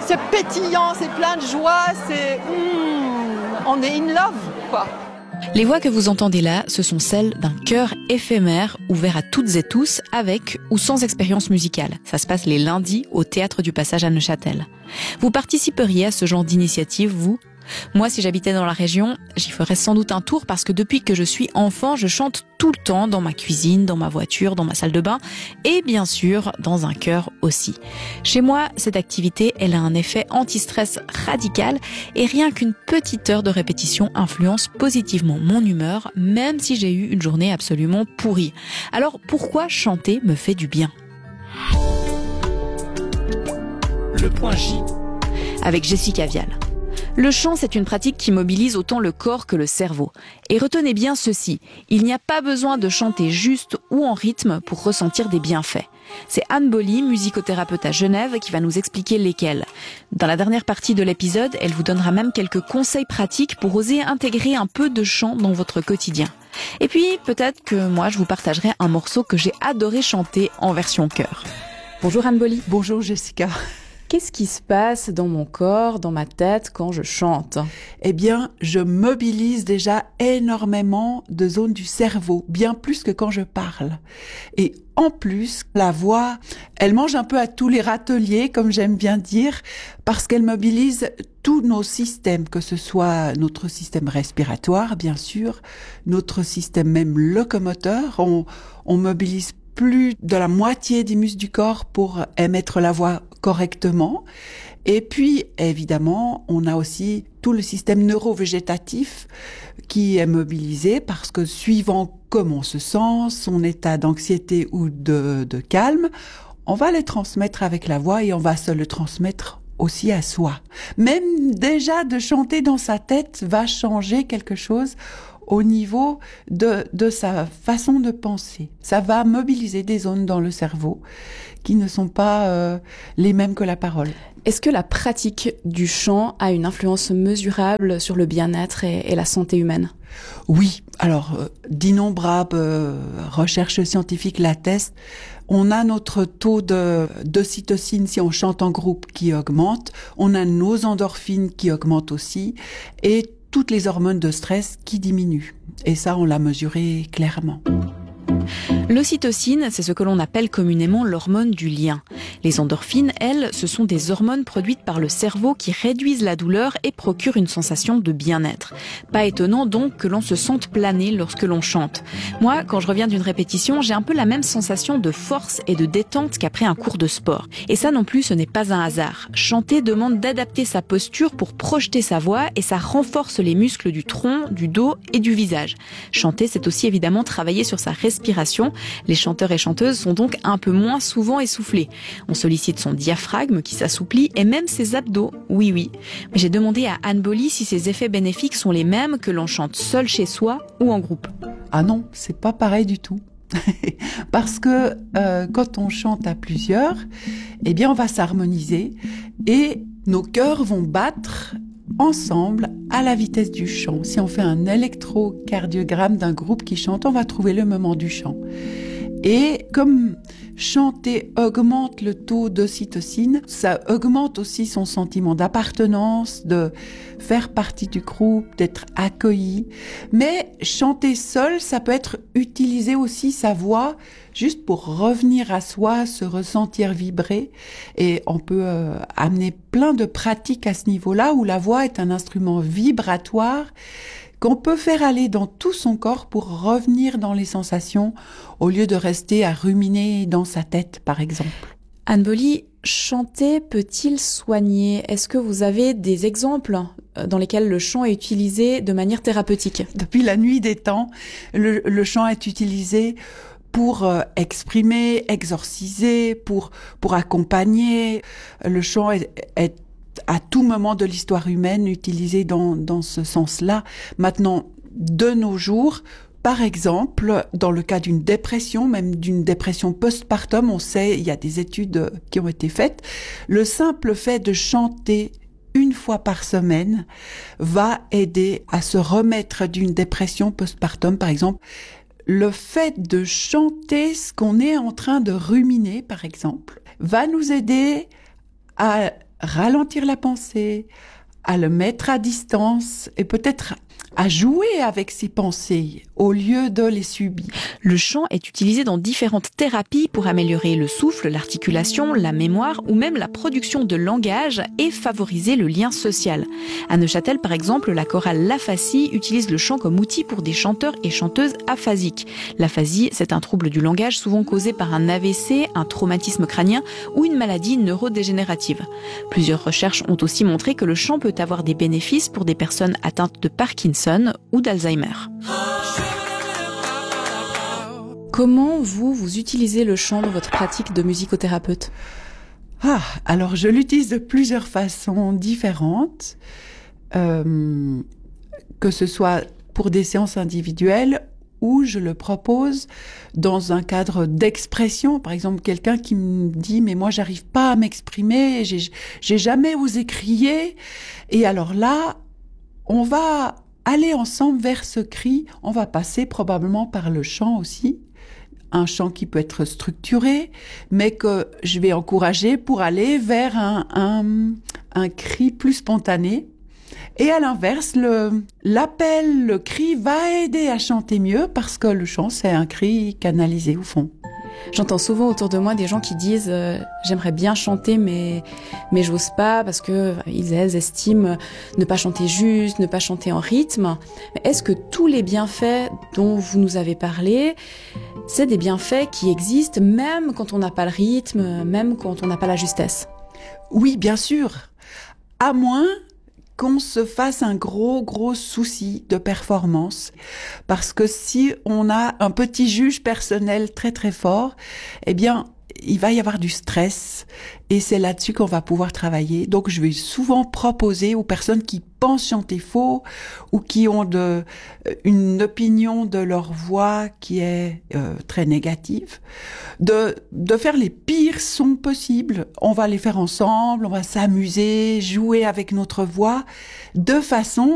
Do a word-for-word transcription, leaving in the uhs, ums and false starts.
c'est pétillant, c'est plein de joie, c'est... Mmh, on est in love, quoi. Les voix que vous entendez là, ce sont celles d'un chœur éphémère ouvert à toutes et tous, avec ou sans expérience musicale. Ça se passe les lundis au Théâtre du Passage à Neuchâtel. Vous participeriez à ce genre d'initiative, vous ? Moi, si j'habitais dans la région, j'y ferais sans doute un tour parce que depuis que je suis enfant, je chante tout le temps dans ma cuisine, dans ma voiture, dans ma salle de bain et bien sûr dans un chœur aussi. Chez moi, cette activité, elle a un effet anti-stress radical et rien qu'une petite heure de répétition influence positivement mon humeur, même si j'ai eu une journée absolument pourrie. Alors pourquoi chanter me fait du bien ? Le point J. Avec Jessica Vial. Le chant, c'est une pratique qui mobilise autant le corps que le cerveau. Et retenez bien ceci, il n'y a pas besoin de chanter juste ou en rythme pour ressentir des bienfaits. C'est Anne Boly, musicothérapeute à Genève, qui va nous expliquer lesquels. Dans la dernière partie de l'épisode, elle vous donnera même quelques conseils pratiques pour oser intégrer un peu de chant dans votre quotidien. Et puis, peut-être que moi, je vous partagerai un morceau que j'ai adoré chanter en version chœur. Bonjour Anne Boly. Bonjour Jessica. Qu'est-ce qui se passe dans mon corps, dans ma tête, quand je chante ? Eh bien, je mobilise déjà énormément de zones du cerveau, bien plus que quand je parle. Et en plus, la voix, elle mange un peu à tous les râteliers, comme j'aime bien dire, parce qu'elle mobilise tous nos systèmes, que ce soit notre système respiratoire, bien sûr, notre système même locomoteur. On, on mobilise plus de la moitié des muscles du corps pour émettre la voix correctement. Et puis, évidemment, on a aussi tout le système neurovégétatif qui est mobilisé parce que suivant comment on se sent, son état d'anxiété ou de, de calme, on va les transmettre avec la voix et on va se le transmettre aussi à soi. Même déjà de chanter dans sa tête va changer quelque chose au niveau de, de sa façon de penser. Ça va mobiliser des zones dans le cerveau qui ne sont pas euh, les mêmes que la parole. Est-ce que la pratique du chant a une influence mesurable sur le bien-être et, et la santé humaine ? Oui, alors euh, d'innombrables euh, recherches scientifiques l'attestent. On a notre taux de d'ocytocine si on chante en groupe qui augmente, on a nos endorphines qui augmentent aussi, et toutes les hormones de stress qui diminuent. Et ça, on l'a mesuré clairement. L'ocytocine, c'est ce que l'on appelle communément l'hormone du lien. Les endorphines, elles, ce sont des hormones produites par le cerveau qui réduisent la douleur et procurent une sensation de bien-être. Pas étonnant donc que l'on se sente planer lorsque l'on chante. Moi, quand je reviens d'une répétition, j'ai un peu la même sensation de force et de détente qu'après un cours de sport. Et ça non plus, ce n'est pas un hasard. Chanter demande d'adapter sa posture pour projeter sa voix et ça renforce les muscles du tronc, du dos et du visage. Chanter, c'est aussi évidemment travailler sur sa respiration. Les chanteurs et chanteuses sont donc un peu moins souvent essoufflés. On sollicite son diaphragme qui s'assouplit et même ses abdos. Oui, oui. Mais j'ai demandé à Anne Boly si ces effets bénéfiques sont les mêmes que l'on chante seul chez soi ou en groupe. Ah non, c'est pas pareil du tout. Parce que euh, quand on chante à plusieurs, eh bien on va s'harmoniser et nos cœurs vont battre ensemble à la vitesse du chant. Si on fait un électrocardiogramme d'un groupe qui chante, on va trouver le moment du chant. Et comme chanter augmente le taux d'ocytocine, ça augmente aussi son sentiment d'appartenance, de faire partie du groupe, d'être accueilli. Mais chanter seul, ça peut être utiliser aussi sa voix juste pour revenir à soi, se ressentir vibrer. Et on peut euh, amener plein de pratiques à ce niveau-là où la voix est un instrument vibratoire qu'on peut faire aller dans tout son corps pour revenir dans les sensations au lieu de rester à ruminer dans sa tête, par exemple. Anne Boly, chanter peut-il soigner ? Est-ce que vous avez des exemples dans lesquels le chant est utilisé de manière thérapeutique ? Depuis la nuit des temps, le, le chant est utilisé pour euh, exprimer, exorciser, pour, pour accompagner. Le chant est, est à tout moment de l'histoire humaine utilisé dans, dans ce sens-là. Maintenant, de nos jours, par exemple, dans le cas d'une dépression, même d'une dépression postpartum, on sait, il y a des études qui ont été faites, le simple fait de chanter une fois par semaine va aider à se remettre d'une dépression postpartum, par exemple. Le fait de chanter ce qu'on est en train de ruminer, par exemple, va nous aider à ralentir la pensée, à le mettre à distance et peut-être à jouer avec ses pensées au lieu de les subir. Le chant est utilisé dans différentes thérapies pour améliorer le souffle, l'articulation, la mémoire ou même la production de langage et favoriser le lien social. À Neuchâtel, par exemple, la chorale L'Aphasie utilise le chant comme outil pour des chanteurs et chanteuses aphasiques. L'aphasie, c'est un trouble du langage souvent causé par un A V C, un traumatisme crânien ou une maladie neurodégénérative. Plusieurs recherches ont aussi montré que le chant peut avoir des bénéfices pour des personnes atteintes de Parkinson ou d'Alzheimer. Comment vous, vous utilisez le chant dans votre pratique de musicothérapeute ? Ah, alors je l'utilise de plusieurs façons différentes, euh, que ce soit pour des séances individuelles ou je le propose dans un cadre d'expression. Par exemple, quelqu'un qui me dit « mais moi j'arrive pas à m'exprimer, j'ai, j'ai jamais osé crier ». Et alors là, on va aller ensemble vers ce cri, on va passer probablement par le chant aussi, un chant qui peut être structuré, mais que je vais encourager pour aller vers un, un, un cri plus spontané. Et à l'inverse, le, l'appel, le cri va aider à chanter mieux parce que le chant, c'est un cri canalisé au fond. J'entends souvent autour de moi des gens qui disent euh, « j'aimerais bien chanter mais mais j'ose pas parce que ils elles estiment ne pas chanter juste, ne pas chanter en rythme ». Mais est-ce que tous les bienfaits dont vous nous avez parlé, c'est des bienfaits qui existent même quand on n'a pas le rythme, même quand on n'a pas la justesse ? Oui, bien sûr. À moins qu'on se fasse un gros, gros souci de performance. Parce que si on a un petit juge personnel très, très fort, eh bien, il va y avoir du stress. Et c'est là-dessus qu'on va pouvoir travailler. Donc, je vais souvent proposer aux personnes qui pensent chanter faux ou qui ont de, une opinion de leur voix qui est euh, très négative, de, de faire les pires sons possibles. On va les faire ensemble, on va s'amuser, jouer avec notre voix, de façon